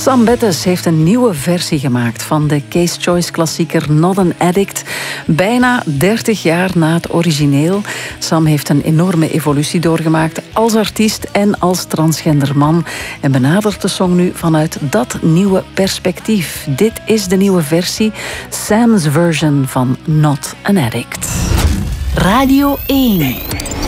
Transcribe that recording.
Sam Bettes heeft een nieuwe versie gemaakt van de Case Choice klassieker Not an Addict. Bijna 30 jaar na het origineel. Sam heeft een enorme evolutie doorgemaakt als artiest en als transgender man. En benadert de song nu vanuit dat nieuwe perspectief. Dit is de nieuwe versie, Sam's version van Not an Addict. Radio 1.